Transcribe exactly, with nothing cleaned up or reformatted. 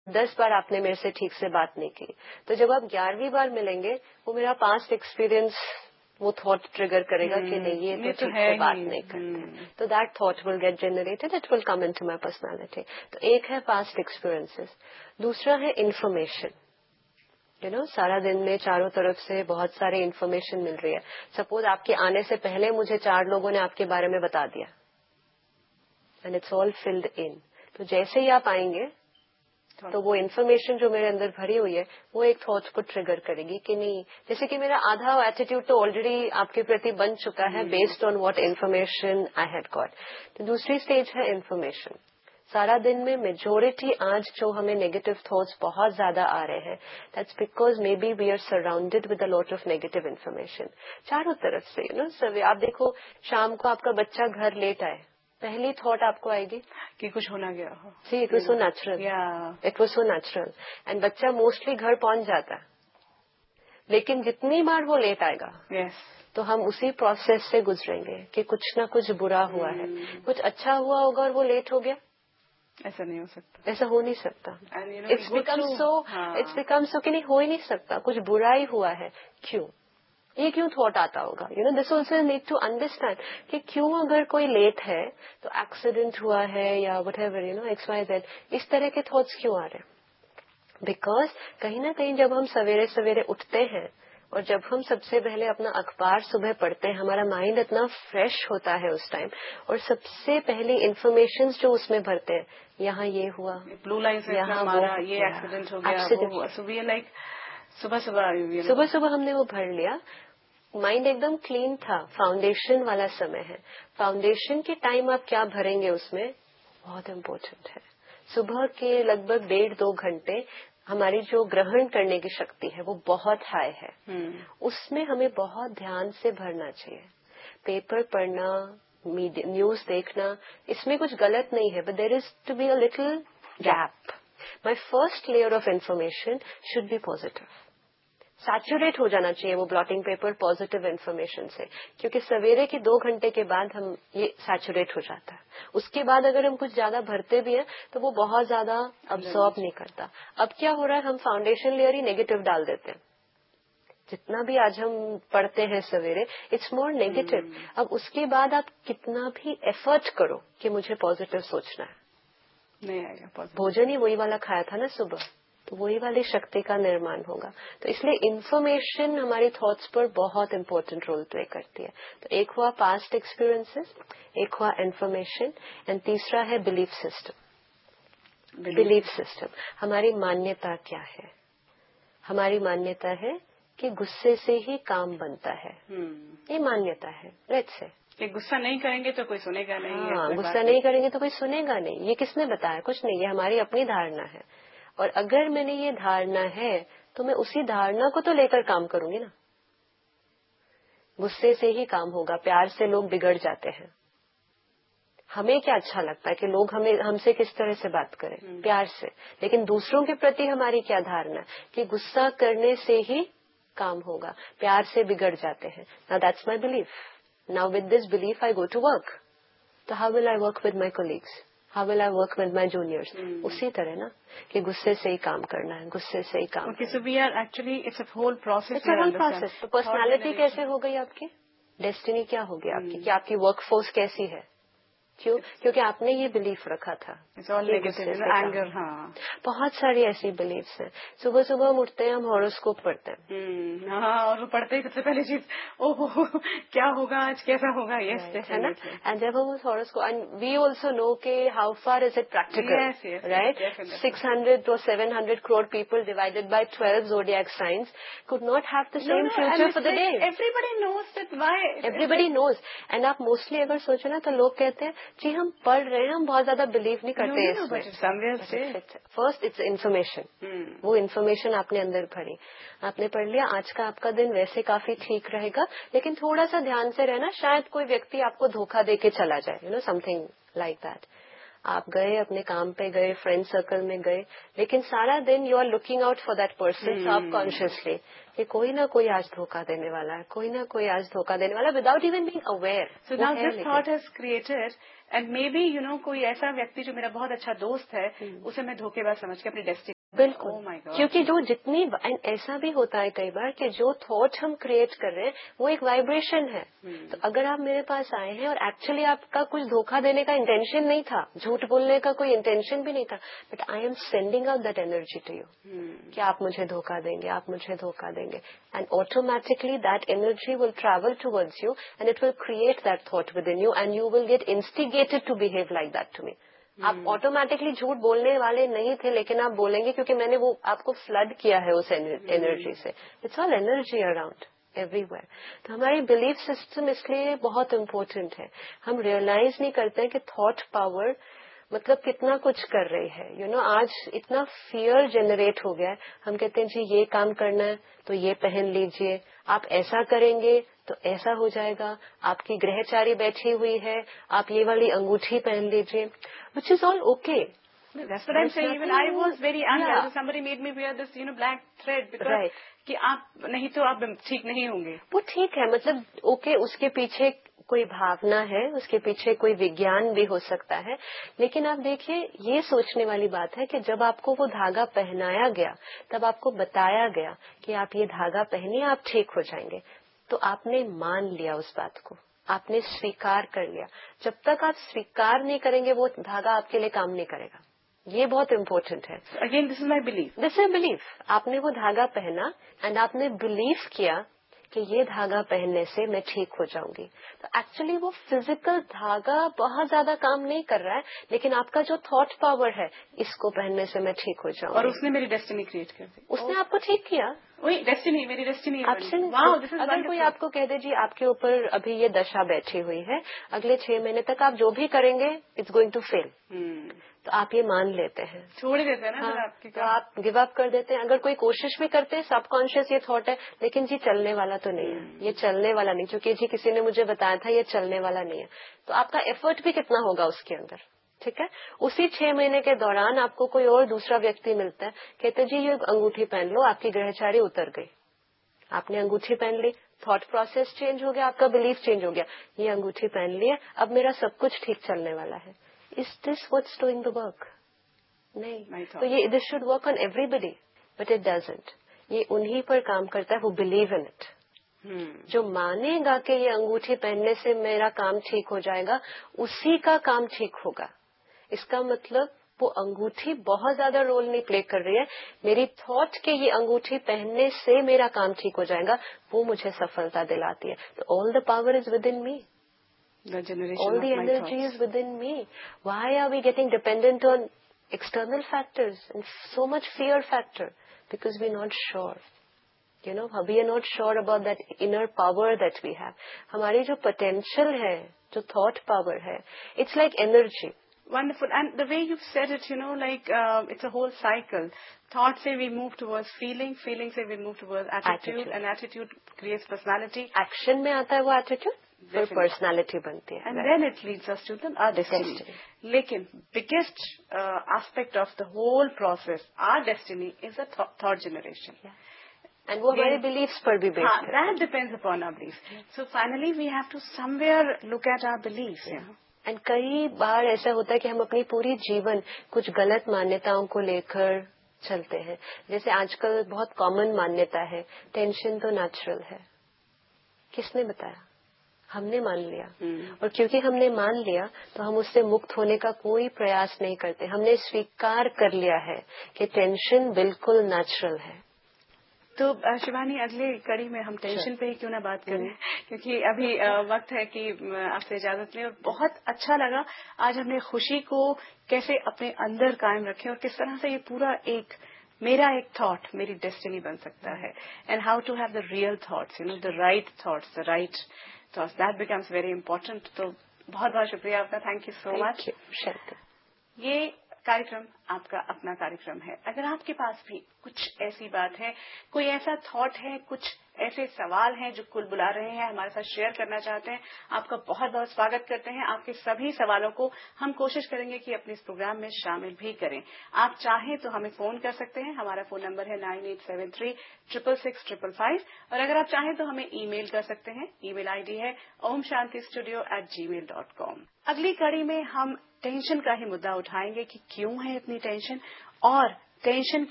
दस बार आपने मेरे से ठीक से बात नहीं की, तो जब आप ग्यारहवीं बार मिलेंगे वो मेरा पास्ट एक्सपीरियंस वो थॉट ट्रिगर करेगा कि नहीं ये तो ठीक से बात नहीं करते, तो that thought will get generated, it will come into my personality. तो एक है पास्ट एक्सपीरियंसेस, दूसरा है इंफॉर्मेशन। यू नो सारा दिन में चारों तरफ से बहुत सारे इन्फॉर्मेशन मिल रही है। सपोज आपके आने से पहले मुझे चार लोगों ने आपके बारे में बता दिया and it's all filled in, तो जैसे ही आप आएंगे तो वो इन्फॉर्मेशन जो मेरे अंदर भरी हुई है वो एक थॉट को ट्रिगर करेगी कि नहीं, जैसे कि मेरा आधा एटीट्यूड तो ऑलरेडी आपके प्रति बन चुका है based on what information I had got. तो दूसरी स्टेज है इन्फॉर्मेशन। सारा दिन में मेजोरिटी आज जो हमें नेगेटिव थॉट्स बहुत ज्यादा आ रहे हैं, that's because may be we are surrounded with a lot of negative information चारों तरफ से। यू नो सर आप देखो, शाम को आपका बच्चा घर लेट आए, पहली थॉट आपको आएगी कि कुछ होना गया हो। See it was so natural, it was so natural and बच्चा मोस्टली घर पहुंच जाता है, लेकिन जितनी बार वो लेट आएगा yes. तो हम उसी प्रोसेस से गुजरेंगे कि कुछ ना कुछ बुरा हुआ है, कुछ अच्छा हुआ होगा और वो लेट हो गया, ऐसा नहीं हो सकता, ऐसा हो नहीं सकता। It's become so it's become so कि नहीं हो ही नहीं सकता, कुछ बुरा ही हुआ है, क्यों, ये क्यों थॉट आता होगा। You know this also need to understand कि क्यों अगर कोई लेट है तो एक्सीडेंट हुआ है या what ever, you know x Y Z, इस तरह के थॉट्स क्यों आ रहे हैं। बिकॉज कहीं ना कहीं जब हम सवेरे सवेरे उठते हैं और जब हम सबसे पहले अपना अखबार सुबह पढ़ते हैं, हमारा माइंड इतना फ्रेश होता है उस टाइम, और सबसे पहली इन्फॉर्मेशन जो उसमें भरते हैं, यहाँ ये हुआ, ब्लू लाइन से यहाँ हमारा ये एक्सीडेंट हो गया, सुबह लाइक सुबह सुबह सुबह सुबह हमने वो भर लिया, माइंड एकदम क्लीन था, फाउंडेशन वाला समय है। फाउंडेशन के टाइम आप क्या भरेंगे उसमें बहुत इम्पोर्टेंट है। सुबह के लगभग डेढ़ दो घंटे हमारी जो ग्रहण करने की शक्ति है वो बहुत हाई है, hmm. उसमें हमें बहुत ध्यान से भरना चाहिए। पेपर पढ़ना, न्यूज देखना, इसमें कुछ गलत नहीं है, but there is to be a little gap. My first layer of information should be positive, saturate हो जाना चाहिए वो ब्लॉटिंग पेपर पॉजिटिव इन्फॉर्मेशन से, क्योंकि सवेरे के दो घंटे के बाद हम ये सैचुरेट हो जाता है। उसके बाद अगर हम कुछ ज्यादा भरते भी हैं तो वो बहुत ज्यादा अब्सॉर्ब नहीं करता। अब क्या हो रहा है, हम फाउंडेशन लेयर ही नेगेटिव डाल देते हैं। जितना भी आज हम पढ़ते हैं सवेरे, इट्स मोर नेगेटिव। अब उसके बाद आप कितना भी एफर्ट करो कि मुझे पॉजिटिव सोचना है, नहीं आएगा। भोजन ही वही वाला खाया था ना सुबह, तो वही वाली शक्ति का निर्माण होगा। तो इसलिए इन्फॉर्मेशन हमारी थॉट्स पर बहुत इंपॉर्टेंट रोल प्ले करती है। तो एक हुआ पास्ट एक्सपीरियंसेस, एक हुआ इन्फॉर्मेशन, एंड तीसरा है बिलीफ सिस्टम। बिलीफ सिस्टम हमारी मान्यता क्या है। हमारी मान्यता है कि गुस्से से ही काम बनता है, hmm. ये मान्यता है। लेट्स से कि गुस्सा नहीं करेंगे तो कोई सुनेगा नहीं। हाँ, गुस्सा नहीं करेंगे तो कोई सुनेगा नहीं। ये किसने बताया? कुछ नहीं, ये हमारी अपनी धारणा है। और अगर मैंने ये धारणा है तो मैं उसी धारणा को तो लेकर काम करूंगी ना। गुस्से से ही काम होगा, प्यार से लोग बिगड़ जाते हैं। हमें क्या अच्छा लगता है कि लोग हमें हमसे किस तरह से बात करें, प्यार से। लेकिन दूसरों के प्रति हमारी क्या धारणा कि गुस्सा करने से ही काम होगा, प्यार से बिगड़ जाते हैं। Now that's my belief. Now with this belief I go to work. तो how will I work with my colleagues, how will I work with my juniors? उसी तरह ना कि गुस्से से ही काम करना है, गुस्से से ही काम okay, so we are actually it's a whole process। It's a whole process। तो पर्सनालिटी कैसे हो गई आपकी, डेस्टिनी क्या हो गई आपकी, कि आपकी वर्कफोर्स कैसी है? क्यों? क्योंकि आपने ये बिलीफ रखा था। एंगर, हाँ, बहुत सारी ऐसी बिलीफ्स हैं। सुबह सुबह हम उठते हैं, हम हॉरोस्कोप पढ़ते हैं, hmm, हाँ, और पढ़ते ही सबसे पहली चीज ओह क्या होगा आज, कैसा होगा, यस yes, है ना। एंड जब हम उस horoscope, and we also no के how far is it practical, right? Six hundred to seven hundred crore people divided by twelve zodiac signs could not have the same no, no, future for the day। Everybody knows that why everybody knows। And आप mostly अगर सोचो ना तो लोग कहते हैं जी हम पढ़ रहे हैं, हम बहुत ज्यादा बिलीव नहीं करते no, no, इसमें। First it's information. वो इन्फॉर्मेशन आपने अंदर भरी, आपने पढ़ लिया, आज का आपका दिन वैसे काफी ठीक रहेगा, लेकिन थोड़ा सा ध्यान से रहना, शायद कोई व्यक्ति आपको धोखा देके चला जाए, you know something like that. आप गए अपने काम पे गए, फ्रेंड सर्कल में गए, लेकिन सारा दिन you are looking out for that person subconsciously कि कोई ना कोई आज धोखा देने वाला है, कोई ना कोई आज धोखा देने वाला, without even being aware. So now this thought has created, and may be you know कोई ऐसा व्यक्ति जो मेरा बहुत अच्छा दोस्त है, उसे मैं धोखेबाज समझ के अपनी डेस्टिनी बिल्कुल oh my God. क्योंकि जो जितनी एंड ऐसा भी होता है कई बार कि जो थॉट हम क्रिएट कर रहे हैं वो एक वाइब्रेशन है। hmm. तो अगर आप मेरे पास आए हैं और एक्चुअली आपका कुछ धोखा देने का इंटेंशन नहीं था, झूठ बोलने का कोई इंटेंशन भी नहीं था, but I am sending out that energy to you कि आप मुझे धोखा देंगे, आप मुझे धोखा देंगे, and automatically that energy will travel towards you and it will create that thought with in you and you will get instigated to behave like that to me. आप ऑटोमेटिकली झूठ बोलने वाले नहीं थे, लेकिन आप बोलेंगे क्योंकि मैंने वो आपको फ्लड किया है उस एनर्जी से। It's all energy around everywhere. तो हमारी बिलीफ सिस्टम इसलिए बहुत इम्पोर्टेंट है। हम रियलाइज नहीं करते हैं कि थॉट पावर मतलब कितना कुछ कर रही है। यू you नो know, आज इतना फियर जनरेट हो गया है। हम कहते हैं जी ये काम करना है तो ये पहन लीजिए, आप ऐसा करेंगे तो ऐसा हो जाएगा, आपकी ग्रहचारी बैठी हुई है, आप ये वाली अंगूठी पहन लीजिए, which is all okay. That's what I'm saying. Even I was very angry. Yeah. Somebody made me wear this, you know, black thread because right. कि आप नहीं तो आप ठीक नहीं होंगे। वो ठीक है, मतलब ओके okay, उसके पीछे कोई भावना है, उसके पीछे कोई विज्ञान भी हो सकता है, लेकिन आप देखिए ये सोचने वाली बात है कि जब आपको वो धागा पहनाया गया तब आपको बताया गया कि आप ये धागा पहनिए, आप ठीक हो जाएंगे, तो आपने मान लिया उस बात को, आपने स्वीकार कर लिया। जब तक आप स्वीकार नहीं करेंगे वो धागा आपके लिए काम नहीं करेगा। ये बहुत इम्पोर्टेंट है। Again this is my belief, this is belief. आपने वो धागा पहना एंड आपने बिलीव किया कि ये धागा पहनने से मैं ठीक हो जाऊंगी। तो एक्चुअली वो फिजिकल धागा बहुत ज्यादा काम नहीं कर रहा है, लेकिन आपका जो थॉट पावर है, इसको पहनने से मैं ठीक हो जाऊंगी, और उसने मेरी डेस्टिनी क्रिएट कर दी, उसने आपको ठीक किया। वही डेस्टिनी, मेरी डेस्टिनी। अगर कोई आपको कह दे जी आपके ऊपर अभी ये दशा बैठी हुई है, अगले छह महीने तक आप जो भी करेंगे इट्स गोइंग टू फेल, तो आप ये मान लेते हैं, छोड़ देते हैं ना। हाँ, तो आप गिव अप कर देते हैं। अगर कोई कोशिश भी करते हैं, सबकॉन्शियस ये थॉट है लेकिन जी चलने वाला तो नहीं है, ये चलने वाला नहीं, क्योंकि जी किसी ने मुझे बताया था ये चलने वाला नहीं है, तो आपका एफर्ट भी कितना होगा उसके अंदर। ठीक है, उसी छह महीने के दौरान आपको कोई और दूसरा व्यक्ति मिलता है, कहते जी ये अंगूठी पहन लो, आपकी ग्रहचारी उतर गई, आपने अंगूठी पहन ली, थॉट प्रोसेस चेंज हो गया, आपका बिलीफ चेंज हो गया, ये अंगूठी पहन ली है, अब मेरा सब कुछ ठीक चलने वाला है। Is this what's doing the work? नहीं, तो ये this should work on everybody, but it doesn't. ये उन्हीं पर काम करता है हु बिलीव इन इट। जो मानेगा कि ये अंगूठी पहनने से मेरा काम ठीक हो जाएगा, उसी का काम ठीक होगा। इसका मतलब वो अंगूठी बहुत ज्यादा रोल नहीं प्ले कर रही है, मेरी थॉट के ये अंगूठी पहनने से मेरा काम ठीक हो जाएगा, वो मुझे सफलता दिलाती है। तो all the power is with in me, the generation all of the my energy thoughts is within me. Why are we getting dependent on external factors and so much fear factor? Because we're not sure. You know, we are not sure about that inner power that we have. हमारी जो potential है, जो thought power है, it's like energy. Wonderful. And the way you've said it, you know, like uh, it's a whole cycle. Thought say we move towards feeling, feeling say we move towards attitude, attitude. and attitude creates personality. Action में आता है वो attitude, फिर personality बनती है. And right. then it leads us to the our destiny. destiny. लेकिन biggest uh, aspect of the whole process, our destiny is a th- thought generation. Yeah. And वो हमारे beliefs पर भी based है. That depends upon our beliefs. Yeah. So finally we have to somewhere look at our beliefs. Yeah. You know? And कई बार ऐसा होता है कि हम अपनी पूरी जीवन कुछ गलत मान्यताओं को लेकर चलते हैं। जैसे आजकल बहुत कॉमन मान्यता है, टेंशन तो नेचुरल है। किसने बताया? हमने मान लिया। hmm. और क्योंकि हमने मान लिया तो हम उससे मुक्त होने का कोई प्रयास नहीं करते। हमने स्वीकार कर लिया है कि टेंशन बिल्कुल नेचुरल है। तो शिवानी, अगले कड़ी में हम टेंशन पे ही क्यों ना बात करें, क्योंकि अभी वक्त है कि आपसे इजाजत लें। और बहुत अच्छा लगा आज हमने खुशी को कैसे अपने अंदर कायम रखें और किस तरह से ये पूरा एक मेरा एक थॉट मेरी डेस्टिनी बन सकता है, and how to have the real thoughts, you know, the right thoughts, the right thoughts, that becomes very important. तो बहुत बहुत शुक्रिया आपका, थैंक यू सो मच। ये कार्यक्रम आपका अपना कार्यक्रम है। अगर आपके पास भी कुछ ऐसी बात है, कोई ऐसा थॉट है, कुछ ऐसे सवाल हैं जो कुल बुला रहे हैं, हमारे साथ शेयर करना चाहते हैं, आपका बहुत बहुत स्वागत करते हैं। आपके सभी सवालों को हम कोशिश करेंगे कि अपने इस प्रोग्राम में शामिल भी करें। आप चाहें तो हमें फोन कर सकते हैं, हमारा फोन नंबर है nine eight seven three triple six triple five, और अगर आप चाहें तो हमें ईमेल कर सकते हैं। ईमेल आईडी है ओम शांति स्टूडियो एट जी मेल डॉट कॉम। अगली कड़ी में हम टेंशन का ही मुद्दा उठाएंगे कि क्यों है इतनी टेंशन और टेंशन